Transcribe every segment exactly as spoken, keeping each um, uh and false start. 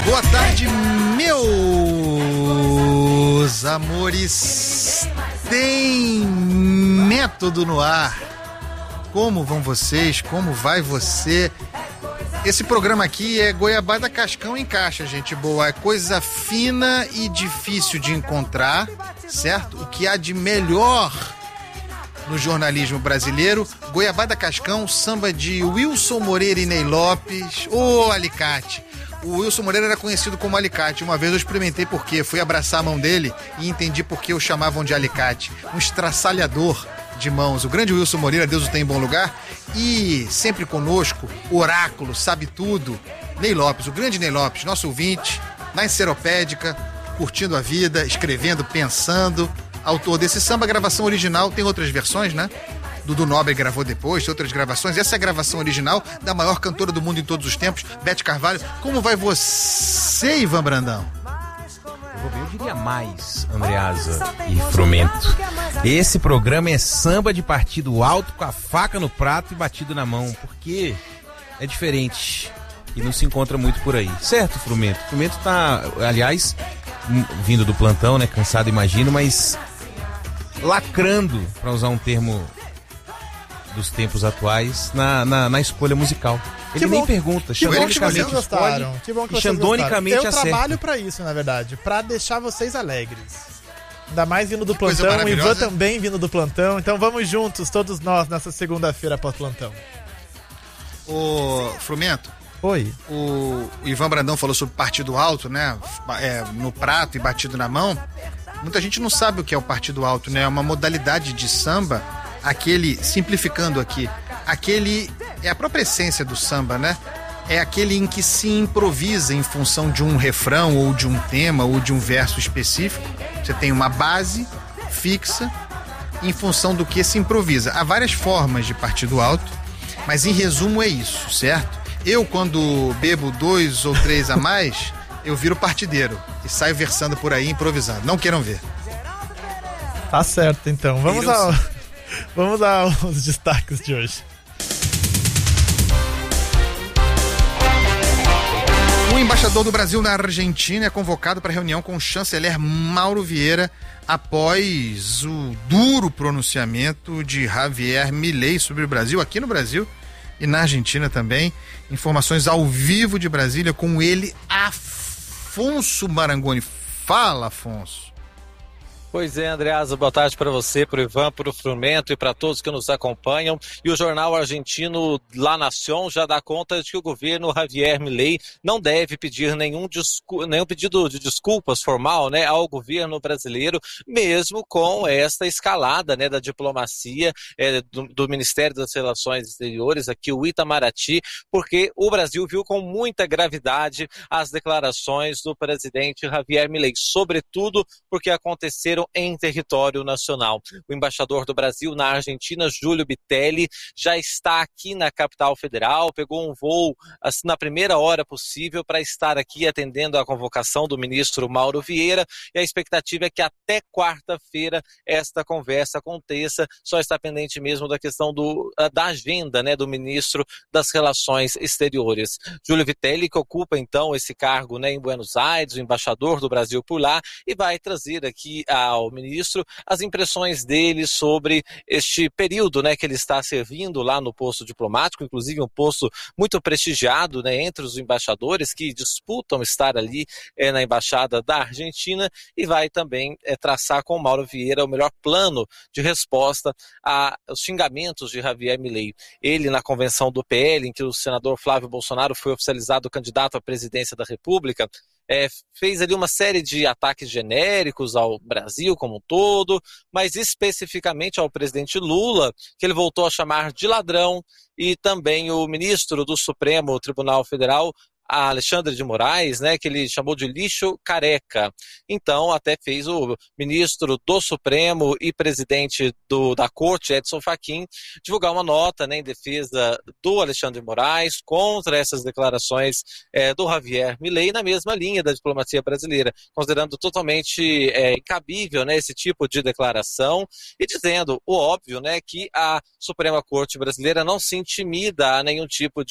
Boa tarde, meus amores. Tem método no ar. Como vão vocês? Como vai você? Esse programa aqui é goiabada cascão em caixa, gente boa. É coisa fina e difícil de encontrar, certo? O que há de melhor no jornalismo brasileiro. Goiabada cascão, samba de Wilson Moreira e Ney Lopes. Ô, alicate! O Wilson Moreira era conhecido como Alicate. Uma vez eu experimentei por quê. Fui abraçar a mão dele e entendi por que o chamavam de Alicate. Um estraçalhador de mãos. O grande Wilson Moreira, Deus o tem em bom lugar. E sempre conosco, oráculo, sabe tudo, Ney Lopes, o grande Ney Lopes, nosso ouvinte, na Enceropédica, curtindo a vida, escrevendo, pensando. Autor desse samba, gravação original, tem outras versões, né? Dudu Nobre gravou depois, tem outras gravações. Essa é a gravação original da maior cantora do mundo em todos os tempos, Beth Carvalho. Como vai você, Ivan Brandão? Eu, eu diria mais, Andreasa e Frumento. Esse programa é samba de partido alto, com a faca no prato e batido na mão, porque é diferente e não se encontra muito por aí. Certo, Frumento? Frumento tá, aliás, vindo do plantão, né? Cansado, imagino, mas lacrando, para usar um termo dos tempos atuais, na, na, na escolha musical. Ele nem pergunta, xandonicamente escolhe, que bom que vocês xandonicamente gostaram. Eu acerta. trabalho pra isso, na verdade, pra deixar vocês alegres. Ainda mais vindo do plantão, o Ivan também vindo do plantão, então vamos juntos, todos nós, nessa segunda-feira pós-plantão. Ô, Frumento. Oi. O, o Ivan Brandão falou sobre partido alto, né? É, no prato e batido na mão. Muita gente não sabe o que é o partido alto, né? É uma modalidade de samba, aquele, simplificando aqui, aquele, é a própria essência do samba, né? É aquele em que se improvisa em função de um refrão ou de um tema ou de um verso específico. Você tem uma base fixa em função do que se improvisa. Há várias formas de partido alto, mas em resumo é isso, certo? Eu, quando bebo dois ou três a mais, eu viro partideiro e saio versando por aí, improvisando. Não queiram ver. Tá certo, então. Vamos ao... Vamos aos destaques de hoje. O embaixador do Brasil na Argentina é convocado para reunião com o chanceler Mauro Vieira após o duro pronunciamento de Javier Milei sobre o Brasil, aqui no Brasil e na Argentina também. Informações ao vivo de Brasília com ele, Afonso Marangoni. Fala, Afonso. Pois é, Andreasa, boa tarde para você, para o Ivan, para o Frumento e para todos que nos acompanham. E o jornal argentino La Nación já dá conta de que o governo Javier Milei não deve pedir nenhum, descu- nenhum pedido de desculpas formal, né, ao governo brasileiro, mesmo com esta escalada, né, da diplomacia é, do, do Ministério das Relações Exteriores, aqui o Itamaraty, porque o Brasil viu com muita gravidade as declarações do presidente Javier Milei, sobretudo porque aconteceram em território nacional. O embaixador do Brasil na Argentina, Júlio Bitelli, já está aqui na capital federal, pegou um voo assim, na primeira hora possível para estar aqui atendendo a convocação do ministro Mauro Vieira, e a expectativa é que até quarta-feira esta conversa aconteça. Só está pendente mesmo da questão do, da agenda, né, do ministro das Relações Exteriores. Júlio Bitelli, que ocupa então esse cargo, né, em Buenos Aires, o embaixador do Brasil por lá, e vai trazer aqui a ao ministro as impressões dele sobre este período, né, que ele está servindo lá no posto diplomático, inclusive um posto muito prestigiado, né, entre os embaixadores que disputam estar ali é, na embaixada da Argentina, e vai também é, traçar com o Mauro Vieira o melhor plano de resposta aos xingamentos de Javier Milei. Ele, na convenção do P L, em que o senador Flávio Bolsonaro foi oficializado candidato à presidência da República, É, fez ali uma série de ataques genéricos ao Brasil como um todo, mas especificamente ao presidente Lula, que ele voltou a chamar de ladrão, e também o ministro do Supremo Tribunal Federal, a Alexandre de Moraes, né, que ele chamou de lixo careca. Então, até fez o ministro do Supremo e presidente do, da Corte, Edson Fachin, divulgar uma nota, né, em defesa do Alexandre de Moraes contra essas declarações é, do Javier Milei, na mesma linha da diplomacia brasileira, considerando totalmente é, incabível, né, esse tipo de declaração, e dizendo o óbvio, né, que a Suprema Corte brasileira não se intimida a nenhum tipo de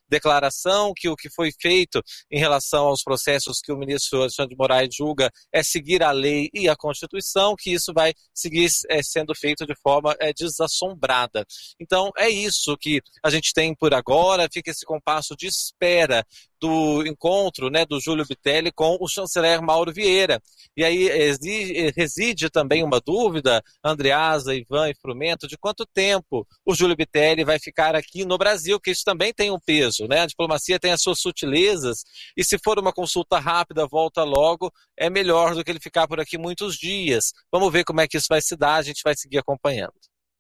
declaração que o que foi feito em relação aos processos que o ministro Alexandre de Moraes julga é seguir a lei e a Constituição, que isso vai seguir é, sendo feito de forma é, desassombrada. Então é isso que a gente tem por agora, fica esse compasso de espera do encontro, né, do Júlio Bitelli com o chanceler Mauro Vieira. E aí exige, reside também uma dúvida, Andreasa, Ivan e Frumento, de quanto tempo o Júlio Bitelli vai ficar aqui no Brasil, que isso também tem um peso, né? A diplomacia tem as suas sutilezas, e se for uma consulta rápida, volta logo, é melhor do que ele ficar por aqui muitos dias. Vamos ver como é que isso vai se dar, a gente vai seguir acompanhando.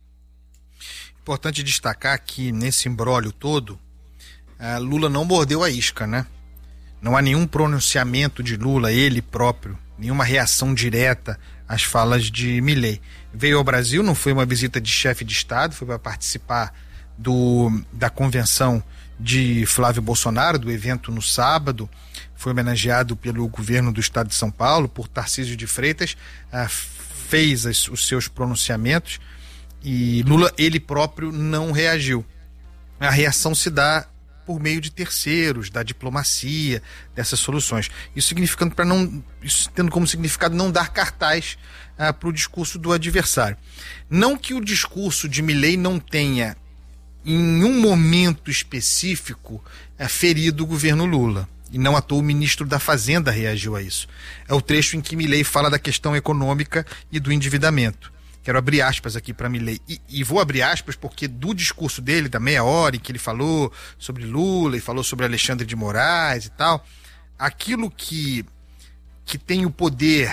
Importante destacar que nesse imbróglio todo, Uh, Lula não mordeu a isca, né? Não há nenhum pronunciamento de Lula, ele próprio, nenhuma reação direta às falas de Milei. Veio ao Brasil, não foi uma visita de chefe de Estado, foi para participar do, da convenção de Flávio Bolsonaro, do evento no sábado, foi homenageado pelo governo do Estado de São Paulo, por Tarcísio de Freitas, uh, fez as, os seus pronunciamentos e Lula, ele próprio, não reagiu. A reação se dá por meio de terceiros, da diplomacia, dessas soluções. Isso significando para não, isso tendo como significado não dar cartaz ah, para o discurso do adversário. Não que o discurso de Milei não tenha, em um momento específico, ah, ferido o governo Lula. E não à toa o ministro da Fazenda reagiu a isso. É o trecho em que Milei fala da questão econômica e do endividamento. Quero abrir aspas aqui para Milei. E, e vou abrir aspas porque do discurso dele, da meia hora em que ele falou sobre Lula e falou sobre Alexandre de Moraes e tal, aquilo que, que tem o poder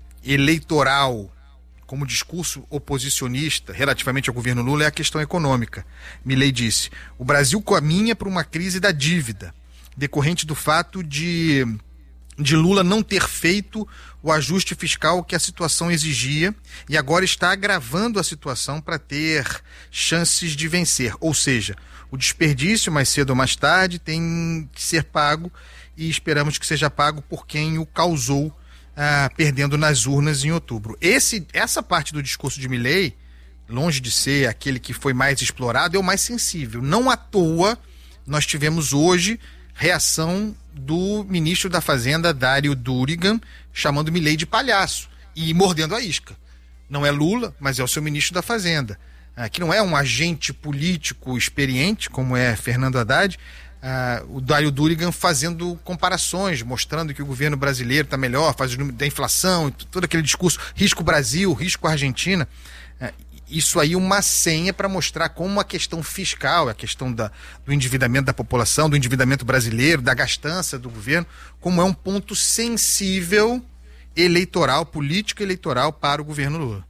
eleitoral como discurso oposicionista relativamente ao governo Lula é a questão econômica. Milei disse: o Brasil caminha para uma crise da dívida, decorrente do fato de... de Lula não ter feito o ajuste fiscal que a situação exigia e agora está agravando a situação para ter chances de vencer. Ou seja, o desperdício, mais cedo ou mais tarde, tem que ser pago e esperamos que seja pago por quem o causou, ah, perdendo nas urnas em outubro. Esse, essa parte do discurso de Milei, longe de ser aquele que foi mais explorado, é o mais sensível. Não à toa nós tivemos hoje reação do ministro da Fazenda, Dário Durigan, chamando Milei de palhaço e mordendo a isca. Não é Lula, mas é o seu ministro da Fazenda, ah, que não é um agente político experiente, como é Fernando Haddad. Ah, o Dário Durigan fazendo comparações, mostrando que o governo brasileiro está melhor, faz o número da inflação, todo aquele discurso, risco Brasil, risco Argentina. Ah, isso aí é uma senha para mostrar como a questão fiscal, a questão da, do endividamento da população, do endividamento brasileiro, da gastança do governo, como é um ponto sensível eleitoral, político eleitoral para o governo Lula.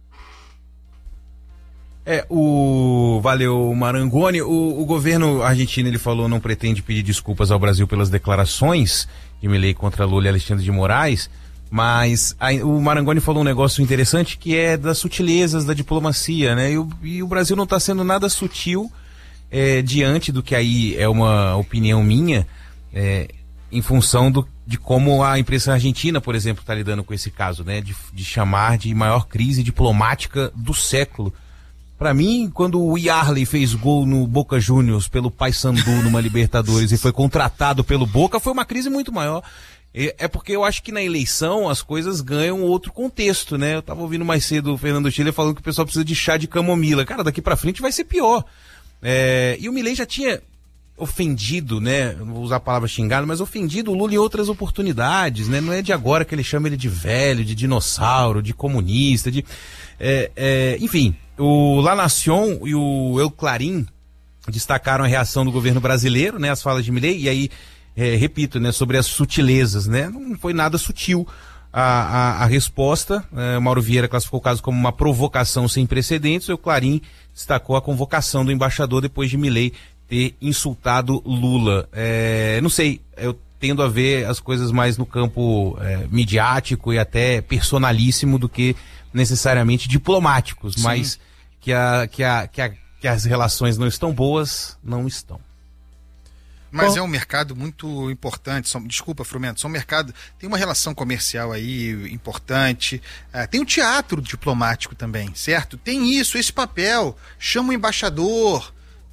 É, o... Valeu, Marangoni. O, o governo argentino, ele falou, não pretende pedir desculpas ao Brasil pelas declarações de Milei contra Lula e Alexandre de Moraes, mas a, o Marangoni falou um negócio interessante que é das sutilezas da diplomacia, né? E o, e o Brasil não está sendo nada sutil é, diante do que aí é uma opinião minha, é, em função do, de como a imprensa argentina, por exemplo, está lidando com esse caso, né? De, de chamar de maior crise diplomática do século. Para mim, quando o Yarley fez gol no Boca Juniors pelo Paysandu numa Libertadores e foi contratado pelo Boca, foi uma crise muito maior. É porque eu acho que na eleição as coisas ganham outro contexto, né? Eu tava ouvindo mais cedo o Fernando Schiller falando que o pessoal precisa de chá de camomila. Cara, daqui pra frente vai ser pior. É... E o Milei já tinha ofendido, né? Eu não vou usar a palavra xingado, mas ofendido o Lula em outras oportunidades, né? Não é de agora que ele chama ele de velho, de dinossauro, de comunista, de... É, é... Enfim, o La Nación e o El Clarín destacaram a reação do governo brasileiro, né? As falas de Milei, e aí É, repito, né, sobre as sutilezas, né? Não foi nada sutil a, a, a resposta. É, o Mauro Vieira classificou o caso como uma provocação sem precedentes. O Clarim destacou a convocação do embaixador depois de Milei ter insultado Lula. É, não sei, eu tendo a ver as coisas mais no campo é, midiático e até personalíssimo do que necessariamente diplomáticos, Sim. mas que, a, que, a, que, a, que as relações não estão boas, não estão. Mas Bom, é um mercado muito importante, são, desculpa, Frumento, são um mercado, tem uma relação comercial aí importante, uh, tem o teatro diplomático também, certo? Tem isso, esse papel, chama o embaixador,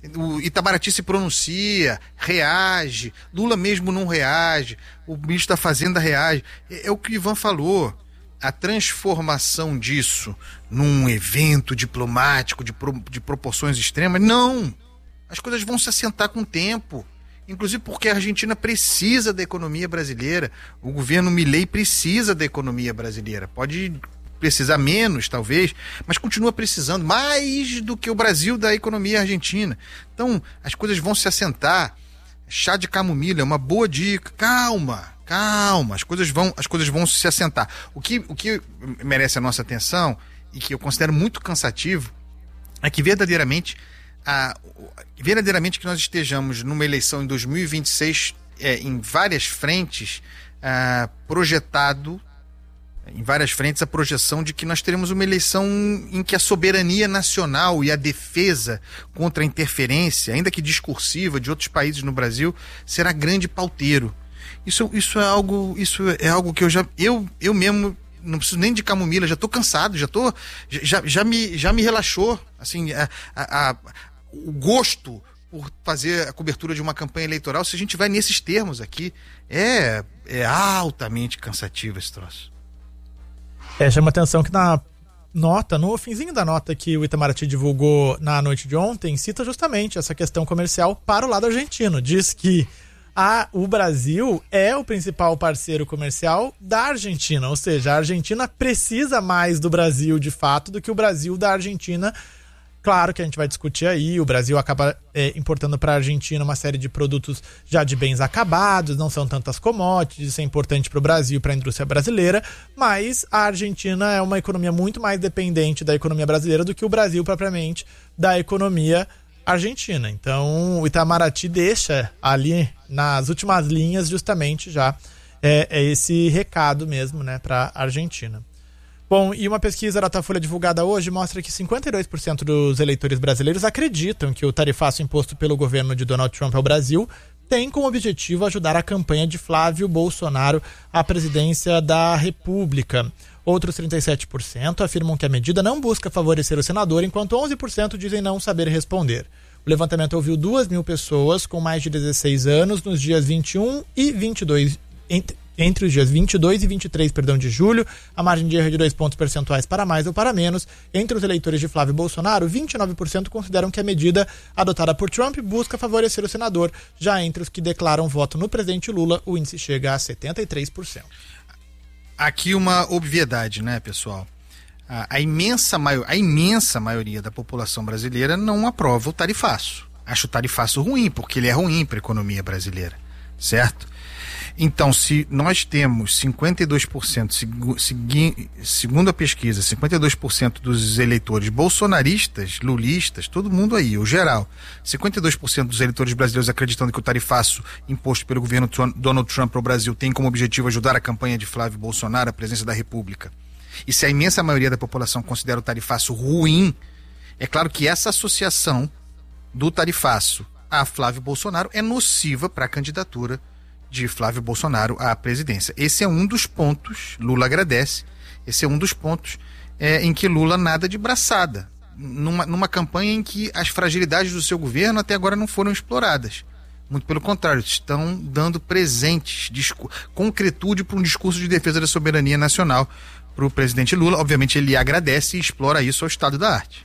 O Itamaraty se pronuncia, reage, Lula mesmo não reage, o ministro da Fazenda reage. É, é o que o Ivan falou. A transformação disso num evento diplomático de, pro, de proporções extremas, não. As coisas vão se assentar com o tempo. Inclusive porque a Argentina precisa da economia brasileira. O governo Milei precisa da economia brasileira. Pode precisar menos, talvez, mas continua precisando mais do que o Brasil da economia argentina. Então, as coisas vão se assentar. Chá de camomila é uma boa dica. Calma, calma. As coisas vão, as coisas vão se assentar. O que, o que merece a nossa atenção e que eu considero muito cansativo é que verdadeiramente, a, verdadeiramente que nós estejamos numa eleição em dois mil e vinte e seis é, em várias frentes a, projetado em várias frentes a projeção de que nós teremos uma eleição em que a soberania nacional e a defesa contra a interferência, ainda que discursiva, de outros países no Brasil, será grande pauteiro. Isso, isso é algo, isso é algo que eu já, eu, eu mesmo não preciso nem de camomila, já estou cansado, já tô, já, já me, já me relaxou, assim, a, a, a, o gosto por fazer a cobertura de uma campanha eleitoral, se a gente vai nesses termos aqui, é, é altamente cansativo esse troço. É, chama atenção que na nota, no finzinho da nota que o Itamaraty divulgou na noite de ontem, cita justamente essa questão comercial para o lado argentino. Diz que a, o Brasil é o principal parceiro comercial da Argentina, ou seja, a Argentina precisa mais do Brasil de fato do que o Brasil da Argentina. Claro que a gente vai discutir aí, o Brasil acaba é, importando para a Argentina uma série de produtos já de bens acabados, não são tantas commodities, isso é importante para o Brasil, para a indústria brasileira, mas a Argentina é uma economia muito mais dependente da economia brasileira do que o Brasil propriamente da economia argentina. Então o Itamaraty deixa ali nas últimas linhas justamente já é, é esse recado mesmo, né, para a Argentina. Bom, e uma pesquisa da Datafolha divulgada hoje mostra que cinquenta e dois por cento dos eleitores brasileiros acreditam que o tarifaço imposto pelo governo de Donald Trump ao Brasil tem como objetivo ajudar a campanha de Flávio Bolsonaro à presidência da República. Outros trinta e sete por cento afirmam que a medida não busca favorecer o senador, enquanto onze por cento dizem não saber responder. O levantamento ouviu duas mil pessoas com mais de dezesseis anos nos dias vinte e um e vinte e dois, entre, entre os dias vinte e dois e vinte e três perdão, de julho, a margem de erro é de dois pontos percentuais para mais ou para menos. Entre os eleitores de Flávio Bolsonaro, vinte e nove por cento consideram que a medida adotada por Trump busca favorecer o senador. Já entre os que declaram voto no presidente Lula, o índice chega a setenta e três por cento. Aqui uma obviedade, né, pessoal? A, a, imensa maior, a imensa maioria da população brasileira não aprova o tarifaço. Acha o tarifaço ruim, porque ele é ruim para a economia brasileira, certo? Então, se nós temos cinquenta e dois por cento, segu, segui, segundo a pesquisa, cinquenta e dois por cento dos eleitores bolsonaristas, lulistas, todo mundo aí, o geral, cinquenta e dois por cento dos eleitores brasileiros acreditando que o tarifaço imposto pelo governo Donald Trump ao Brasil tem como objetivo ajudar a campanha de Flávio Bolsonaro à presidência da República, e se a imensa maioria da população considera o tarifaço ruim, é claro que essa associação do tarifaço a Flávio Bolsonaro é nociva para a candidatura de Flávio Bolsonaro à presidência. Esse é um dos pontos, Lula agradece, esse é um dos pontos é, em que Lula nada de braçada, numa, numa campanha em que as fragilidades do seu governo até agora não foram exploradas. Muito pelo contrário, estão dando presentes, discu- concretude para um discurso de defesa da soberania nacional para o presidente Lula. Obviamente ele agradece e explora isso ao estado da arte.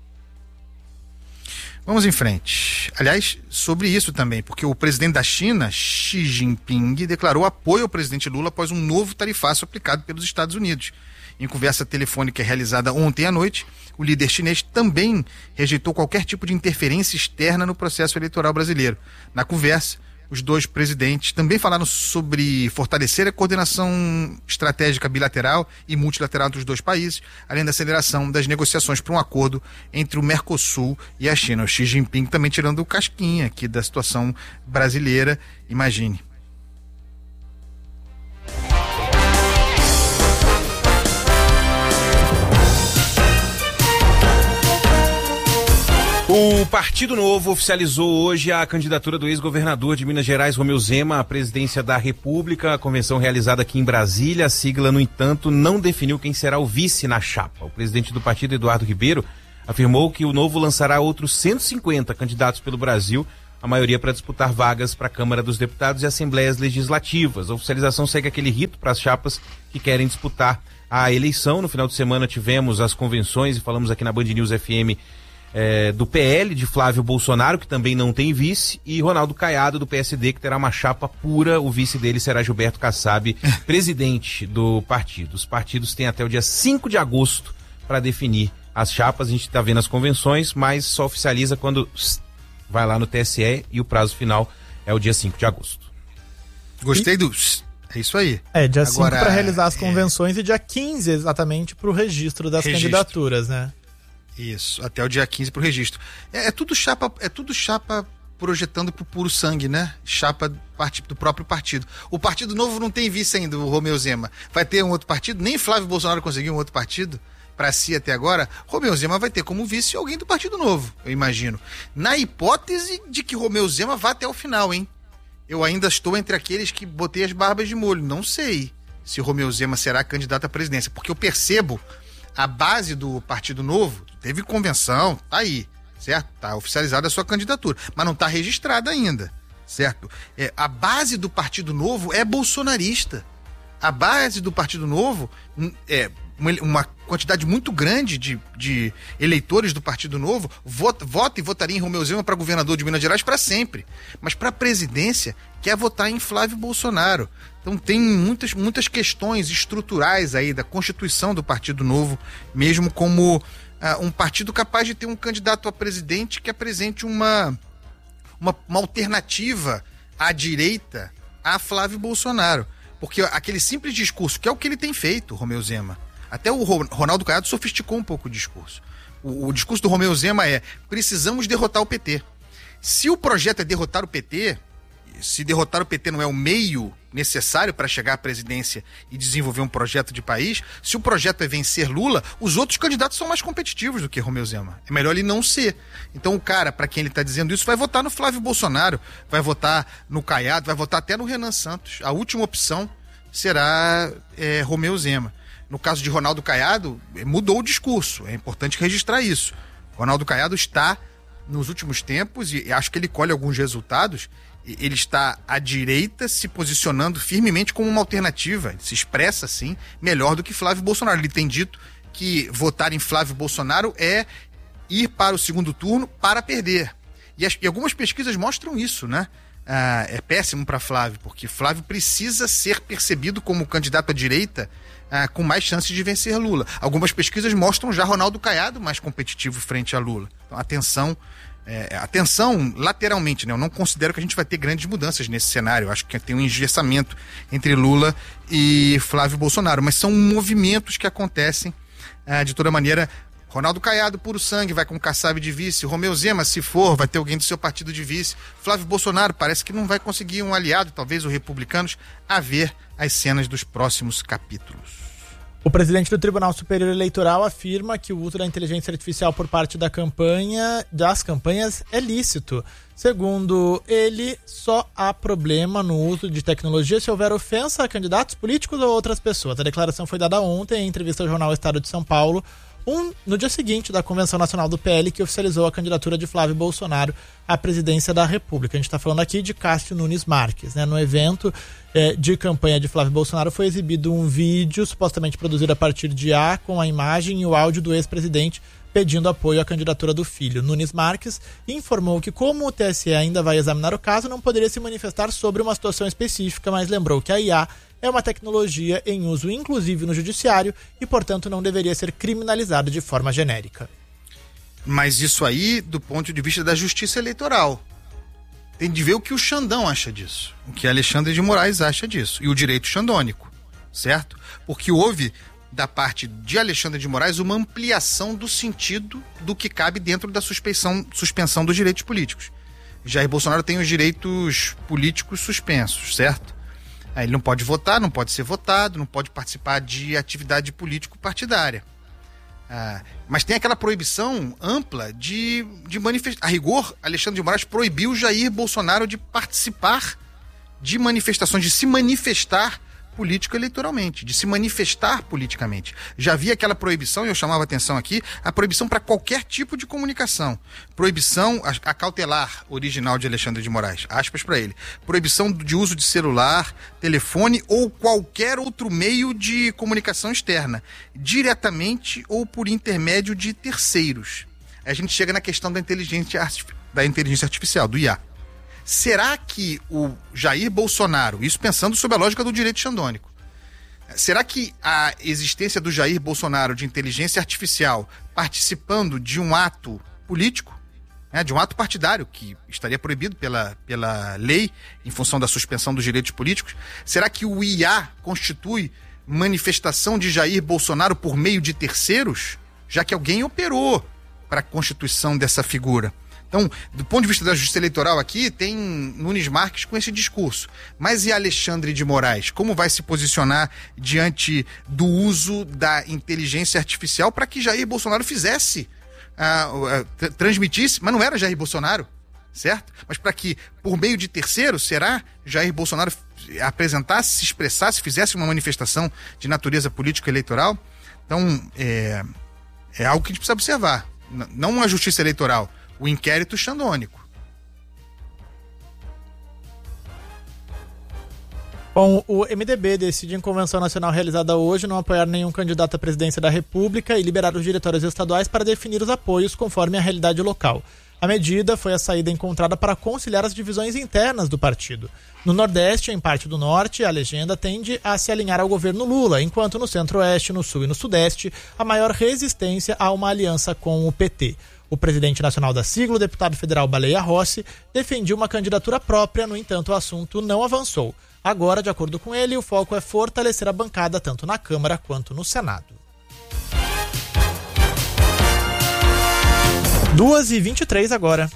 Vamos em frente. Aliás, sobre isso também, porque o presidente da China, Xi Jinping, declarou apoio ao presidente Lula após um novo tarifaço aplicado pelos Estados Unidos. Em conversa telefônica realizada ontem à noite, o líder chinês também rejeitou qualquer tipo de interferência externa no processo eleitoral brasileiro. Na conversa, os dois presidentes também falaram sobre fortalecer a coordenação estratégica bilateral e multilateral dos dois países, além da aceleração das negociações para um acordo entre o Mercosul e a China. O Xi Jinping também tirando o casquinha aqui da situação brasileira, imagine. O Partido Novo oficializou hoje a candidatura do ex-governador de Minas Gerais, Romeu Zema, à presidência da República. A convenção realizada aqui em Brasília, a sigla, no entanto, não definiu quem será o vice na chapa. O presidente do partido, Eduardo Ribeiro, afirmou que o Novo lançará outros cento e cinquenta candidatos pelo Brasil, a maioria para disputar vagas para a Câmara dos Deputados e Assembleias Legislativas. A oficialização segue aquele rito para as chapas que querem disputar a eleição. No final de semana tivemos as convenções e falamos aqui na Band News F M é, do P L, de Flávio Bolsonaro, que também não tem vice, e Ronaldo Caiado, do P S D, que terá uma chapa pura. O vice dele será Gilberto Kassab, presidente do partido. Os partidos têm até o dia cinco de agosto para definir as chapas. A gente está vendo as convenções, mas só oficializa quando vai lá no T S E e o prazo final é o dia cinco de agosto. Gostei e... do... É isso aí. É, dia cinco para realizar as convenções é... e dia quinze exatamente para o registro das registro. candidaturas, né? Isso, até o dia quinze para o registro. É, é tudo chapa, é tudo chapa projetando pro puro sangue, né? Chapa do próprio partido. O Partido Novo não tem vice ainda, o Romeu Zema. Vai ter um outro partido? Nem Flávio Bolsonaro conseguiu um outro partido para si até agora. Romeu Zema vai ter como vice alguém do Partido Novo, eu imagino. Na hipótese de que Romeu Zema vá até o final, hein? Eu ainda estou entre aqueles que botei as barbas de molho. Não sei se Romeu Zema será candidato à presidência, porque eu percebo a base do Partido Novo, teve convenção, tá aí, certo? Tá oficializada a sua candidatura, mas não tá registrada ainda, certo? É, a base do Partido Novo é bolsonarista. A base do Partido Novo é uma, uma quantidade muito grande de, de eleitores do Partido Novo vota, vota e votaria em Romeu Zema para governador de Minas Gerais para sempre. Mas para a presidência quer votar em Flávio Bolsonaro. Então tem muitas, muitas questões estruturais aí da constituição do Partido Novo, mesmo como uh, um partido capaz de ter um candidato a presidente que apresente uma, uma, uma alternativa à direita a Flávio Bolsonaro. Porque aquele simples discurso, que é o que ele tem feito, Romeu Zema, até o Ronaldo Caiado sofisticou um pouco o discurso. O, o discurso do Romeu Zema é: precisamos derrotar o P T. Se o projeto é derrotar o P T, se derrotar o P T não é o meio necessário para chegar à presidência e desenvolver um projeto de país, se o projeto é vencer Lula, os outros candidatos são mais competitivos do que Romeu Zema. É melhor ele não ser. Então o cara, para quem ele está dizendo isso, vai votar no Flávio Bolsonaro, vai votar no Caiado, vai votar até no Renan Santos. A última opção será é, Romeu Zema. No caso de Ronaldo Caiado, mudou o discurso, é importante registrar isso. Ronaldo Caiado está, nos últimos tempos, e acho que ele colhe alguns resultados, ele está à direita se posicionando firmemente como uma alternativa, ele se expressa assim, melhor do que Flávio Bolsonaro. Ele tem dito que votar em Flávio Bolsonaro é ir para o segundo turno para perder. E, as, e algumas pesquisas mostram isso, né? Ah, é péssimo para Flávio, porque Flávio precisa ser percebido como candidato à direita ah, com mais chances de vencer Lula. Algumas pesquisas mostram já Ronaldo Caiado mais competitivo frente a Lula. Então, atenção, é, atenção lateralmente, né? Eu não considero que a gente vai ter grandes mudanças nesse cenário. Eu acho que tem um engessamento entre Lula e Flávio Bolsonaro, mas são movimentos que acontecem ah, de toda maneira. Ronaldo Caiado, puro sangue, vai com Kassab de vice. Romeu Zema, se for, vai ter alguém do seu partido de vice. Flávio Bolsonaro parece que não vai conseguir um aliado, talvez os republicanos, a ver as cenas dos próximos capítulos. O presidente do Tribunal Superior Eleitoral afirma que o uso da inteligência artificial por parte da campanha, das campanhas é lícito. Segundo ele, só há problema no uso de tecnologia se houver ofensa a candidatos políticos ou outras pessoas. A declaração foi dada ontem em entrevista ao jornal Estado de São Paulo, Um, no dia seguinte da Convenção Nacional do P L, que oficializou a candidatura de Flávio Bolsonaro à presidência da República. A gente está falando aqui de Cássio Nunes Marques, né? No evento eh, de campanha de Flávio Bolsonaro foi exibido um vídeo supostamente produzido a partir de A, com a imagem e o áudio do ex-presidente pedindo apoio à candidatura do filho. Nunes Marques informou que, como o T S E ainda vai examinar o caso, não poderia se manifestar sobre uma situação específica, mas lembrou que a I A é uma tecnologia em uso inclusive no judiciário e, portanto, não deveria ser criminalizada de forma genérica. Mas isso aí, do ponto de vista da justiça eleitoral, tem de ver o que o Xandão acha disso, o que Alexandre de Moraes acha disso, e o direito xandônico, certo? Porque houve, da parte de Alexandre de Moraes, uma ampliação do sentido do que cabe dentro da suspensão, suspensão dos direitos políticos. Jair Bolsonaro tem os direitos políticos suspensos, certo? Ele não pode votar, não pode ser votado, não pode participar de atividade político-partidária. Ah, mas tem aquela proibição ampla de, de manifestar. A rigor, Alexandre de Moraes proibiu Jair Bolsonaro de participar de manifestações, de se manifestar político-eleitoralmente, de se manifestar politicamente. Já havia aquela proibição, e eu chamava atenção aqui, a proibição para qualquer tipo de comunicação. Proibição, a, a cautelar original de Alexandre de Moraes, aspas para ele. Proibição de uso de celular, telefone ou qualquer outro meio de comunicação externa, diretamente ou por intermédio de terceiros. A gente chega na questão da inteligência, da inteligência artificial, do I A. Será que o Jair Bolsonaro, isso pensando sob a lógica do direito xandônico, será que a existência do Jair Bolsonaro de inteligência artificial participando de um ato político, né, de um ato partidário que estaria proibido pela, pela lei em função da suspensão dos direitos políticos, será que o I A constitui manifestação de Jair Bolsonaro por meio de terceiros, já que alguém operou para a constituição dessa figura? Então, do ponto de vista da justiça eleitoral aqui, tem Nunes Marques com esse discurso. Mas e Alexandre de Moraes? Como vai se posicionar diante do uso da inteligência artificial para que Jair Bolsonaro fizesse, uh, uh, transmitisse, mas não era Jair Bolsonaro, certo? Mas para que, por meio de terceiros, será Jair Bolsonaro apresentasse, se expressasse, fizesse uma manifestação de natureza política eleitoral? Então, é, é algo que a gente precisa observar. N- não a justiça eleitoral, o inquérito xandônico. Bom, o M D B decide em convenção nacional realizada hoje não apoiar nenhum candidato à presidência da República e liberar os diretórios estaduais para definir os apoios conforme a realidade local. A medida foi a saída encontrada para conciliar as divisões internas do partido. No Nordeste e em parte do Norte, a legenda tende a se alinhar ao governo Lula, enquanto no Centro-Oeste, no Sul e no Sudeste, a maior resistência a uma aliança com o P T. O presidente nacional da sigla, o deputado federal Baleia Rossi, defendia uma candidatura própria, no entanto, o assunto não avançou. Agora, de acordo com ele, o foco é fortalecer a bancada tanto na Câmara quanto no Senado. duas e vinte e três agora.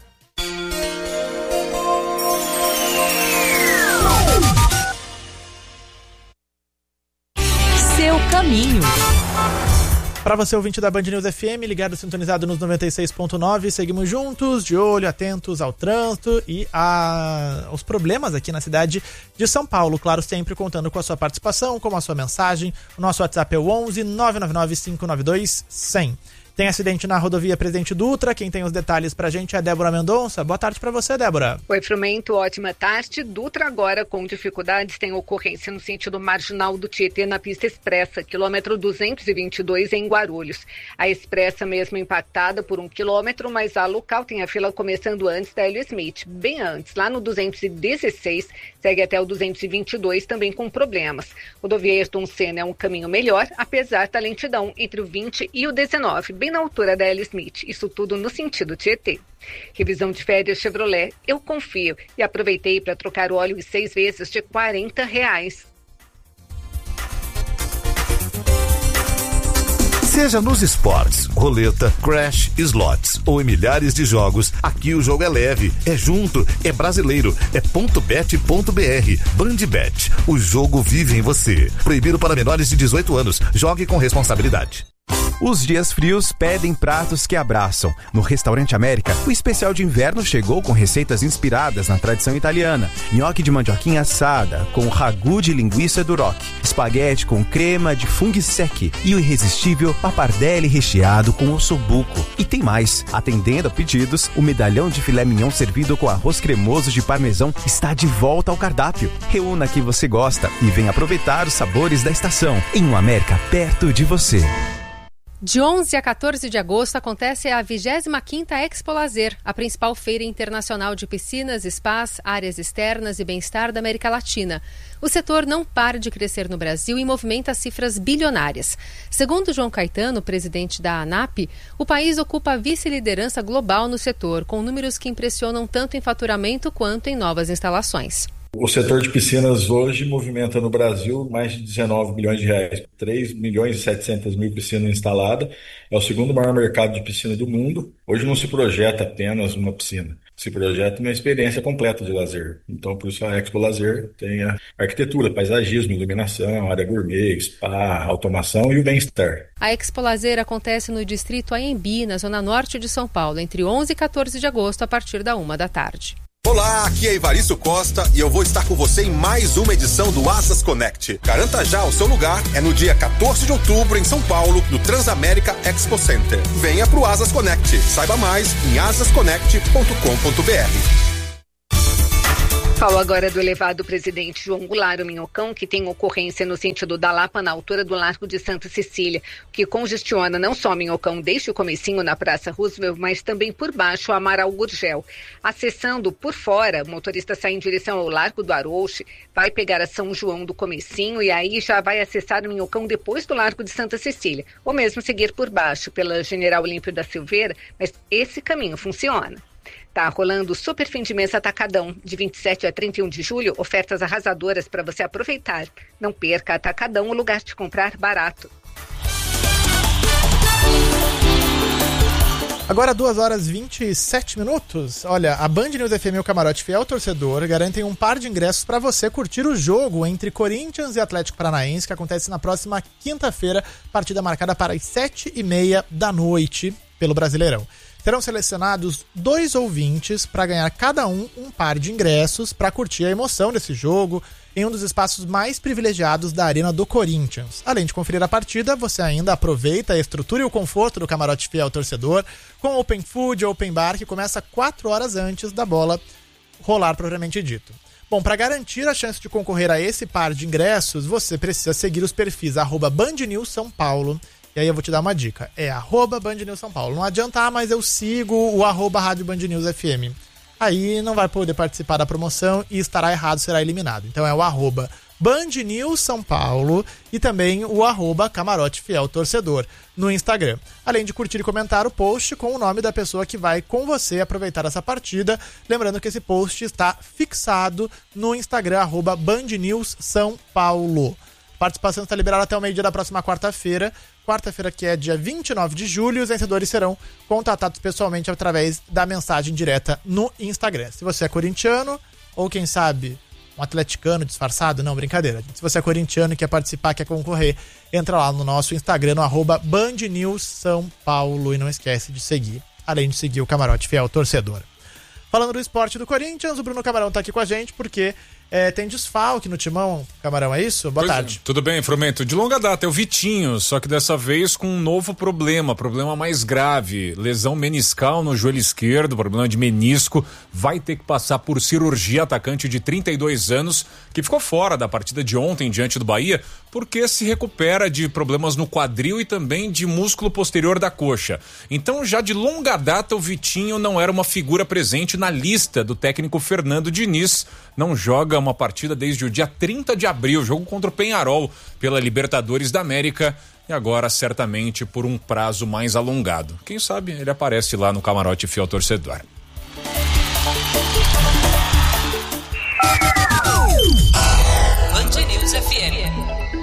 Seu caminho. Para você, ouvinte da Band News F M, ligado, sintonizado nos noventa e seis ponto nove, seguimos juntos, de olho, atentos ao trânsito e a... aos problemas aqui na cidade de São Paulo. Claro, sempre contando com a sua participação, com a sua mensagem. O nosso WhatsApp é o onze nove nove nove cinco nove dois cem. Tem acidente na rodovia Presidente Dutra. Quem tem os detalhes pra gente é a Débora Mendonça. Boa tarde pra você, Débora. Oi, Frumento, ótima tarde. Dutra agora com dificuldades, tem ocorrência no sentido marginal do Tietê na pista expressa, quilômetro duzentos e vinte e dois em Guarulhos. A expressa mesmo impactada por um quilômetro, mas a local tem a fila começando antes da Hélio Smith, bem antes, lá no duzentos e dezesseis, segue até o duzentos e vinte e dois também com problemas. Rodovia Ayrton Senna é um caminho melhor, apesar da lentidão entre o vinte e o dezenove, bem na altura da Hélio Smith, isso tudo no sentido Tietê. Revisão de férias Chevrolet, eu confio e aproveitei para trocar o óleo em seis vezes de quarenta reais. Seja nos esportes, roleta, crash, slots ou em milhares de jogos, aqui o jogo é leve, é junto, é brasileiro, é ponto bet ponto br. Bandbet, o jogo vive em você. Proibido para menores de dezoito anos, jogue com responsabilidade. Os dias frios pedem pratos que abraçam. No Restaurante América, o especial de inverno chegou com receitas inspiradas na tradição italiana. Nhoque de mandioquinha assada, com ragu de linguiça Duroc. Espaguete com crema de funghi secchi. E o irresistível pappardelle recheado com ossobuco. E tem mais. Atendendo a pedidos, o medalhão de filé mignon servido com arroz cremoso de parmesão está de volta ao cardápio. Reúna que você gosta e venha aproveitar os sabores da estação. Em uma América perto de você. De onze a quatorze de agosto acontece a vigésima quinta Expo Lazer, a principal feira internacional de piscinas, spas, áreas externas e bem-estar da América Latina. O setor não para de crescer no Brasil e movimenta cifras bilionárias. Segundo João Caetano, presidente da ANAP, o país ocupa a vice-liderança global no setor, com números que impressionam tanto em faturamento quanto em novas instalações. O setor de piscinas hoje movimenta no Brasil mais de dezenove bilhões de reais, três milhões e setecentas mil piscinas instaladas, é o segundo maior mercado de piscina do mundo. Hoje não se projeta apenas uma piscina, se projeta uma experiência completa de lazer. Então, por isso a Expo Lazer tem a arquitetura, paisagismo, iluminação, área gourmet, spa, automação e o bem-estar. A Expo Lazer acontece no distrito Anhembi, na zona norte de São Paulo, entre onze e quatorze de agosto, a partir da uma da tarde. Olá, aqui é Ivaristo Costa e eu vou estar com você em mais uma edição do Asas Connect. Garanta já o seu lugar, é no dia quatorze de outubro em São Paulo, no Transamérica Expo Center. Venha pro Asas Connect. Saiba mais em asas connect ponto com ponto b r. Falo agora do elevado Presidente João Goulart, o Minhocão, que tem ocorrência no sentido da Lapa, na altura do Largo de Santa Cecília, que congestiona não só o Minhocão desde o comecinho na Praça Roosevelt, mas também por baixo a Amaral Gurgel. Acessando por fora, o motorista sai em direção ao Largo do Arouche, vai pegar a São João do comecinho e aí já vai acessar o Minhocão depois do Largo de Santa Cecília, ou mesmo seguir por baixo pela General Olímpio da Silveira, mas esse caminho funciona. Tá rolando o Super Fim de Mês Atacadão, de vinte e sete a trinta e um de julho, ofertas arrasadoras para você aproveitar. Não perca, Atacadão, o lugar de comprar barato. Agora duas horas e vinte e sete minutos. Olha, a Band News F M e o Camarote Fiel Torcedor garantem um par de ingressos para você curtir o jogo entre Corinthians e Atlético Paranaense, que acontece na próxima quinta-feira, partida marcada para as sete e meia da noite pelo Brasileirão. Serão selecionados dois ouvintes para ganhar cada um um par de ingressos para curtir a emoção desse jogo em um dos espaços mais privilegiados da Arena do Corinthians. Além de conferir a partida, você ainda aproveita a estrutura e o conforto do Camarote Fiel Torcedor com Open Food, Open Bar, que começa quatro horas antes da bola rolar propriamente dito. Bom, para garantir a chance de concorrer a esse par de ingressos, você precisa seguir os perfis arroba Band News São Paulo. E aí eu vou te dar uma dica, é arroba Band News São Paulo. Não adianta, ah, mas eu sigo o arroba Rádio Band News F M. Aí não vai poder participar da promoção e estará errado, será eliminado. Então é o arroba Band News São Paulo e também o arroba Camarote Fiel Torcedor no Instagram. Além de curtir e comentar o post com o nome da pessoa que vai com você aproveitar essa partida. Lembrando que esse post está fixado no Instagram, arroba Band News São Paulo. A participação está liberada até o meio-dia da próxima quarta-feira. Quarta-feira, que é dia vinte e nove de julho, os vencedores serão contatados pessoalmente através da mensagem direta no Instagram. Se você é corintiano, ou quem sabe um atleticano disfarçado, não, brincadeira. Se você é corintiano e quer participar, quer concorrer, entra lá no nosso Instagram, no arroba Band News São Paulo, e não esquece de seguir, além de seguir o Camarote Fiel Torcedor. Falando do esporte do Corinthians, o Bruno Camarão está aqui com a gente porque é, tem desfalque no timão. Camarão, é isso? Boa pois tarde. É. Tudo bem, Frumento? De longa data é o Vitinho, só que dessa vez com um novo problema, problema mais grave, lesão meniscal no joelho esquerdo, problema de menisco, vai ter que passar por cirurgia. Atacante de trinta e dois anos, que ficou fora da partida de ontem diante do Bahia, porque se recupera de problemas no quadril e também de músculo posterior da coxa. Então, já de longa data, o Vitinho não era uma figura presente na lista do técnico Fernando Diniz. Não joga uma partida desde o dia trinta de abril, jogo contra o Peñarol pela Libertadores da América, e agora certamente por um prazo mais alongado. Quem sabe ele aparece lá no Camarote Fiel Torcedor. Band News F M.